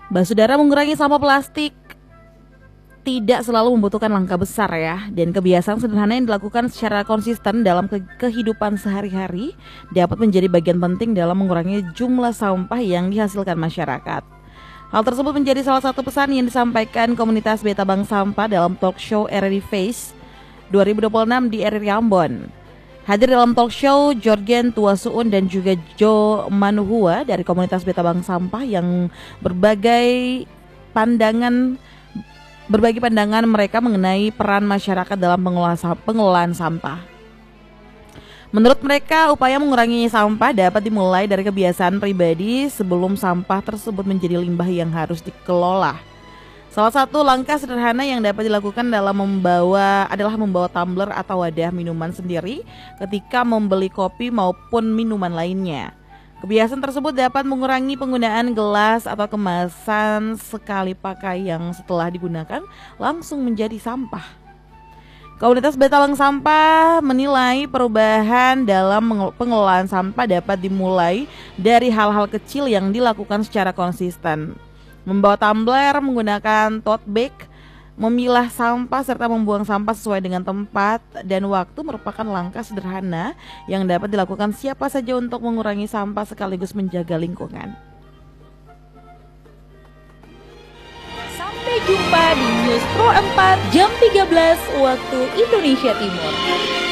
Basudara, mengurangi sampah plastik tidak selalu membutuhkan langkah besar ya, dan kebiasaan sederhana yang dilakukan secara konsisten dalam kehidupan sehari-hari dapat menjadi bagian penting dalam mengurangi jumlah sampah yang dihasilkan masyarakat. Hal tersebut menjadi salah satu pesan yang disampaikan komunitas Beta Bank Sampah dalam talk show RRI Face 2026 di RRI Ambon. Hadir dalam talk show Jorgen Tuasuun dan juga Jo Manuhua dari komunitas Beta Bank Sampah yang berbagi pandangan mereka mengenai peran masyarakat dalam pengelolaan sampah. Menurut mereka, upaya mengurangi sampah dapat dimulai dari kebiasaan pribadi sebelum sampah tersebut menjadi limbah yang harus dikelola. Salah satu langkah sederhana yang dapat dilakukan adalah membawa tumbler atau wadah minuman sendiri ketika membeli kopi maupun minuman lainnya. Kebiasaan tersebut dapat mengurangi penggunaan gelas atau kemasan sekali pakai yang setelah digunakan langsung menjadi sampah. Komunitas Beta Bank Sampah menilai perubahan dalam pengelolaan sampah dapat dimulai dari hal-hal kecil yang dilakukan secara konsisten. Membawa tumbler, menggunakan tote bag, memilah sampah serta membuang sampah sesuai dengan tempat dan waktu merupakan langkah sederhana yang dapat dilakukan siapa saja untuk mengurangi sampah sekaligus menjaga lingkungan. Sampai jumpa di News Pro 4 jam 13 waktu Indonesia Timur.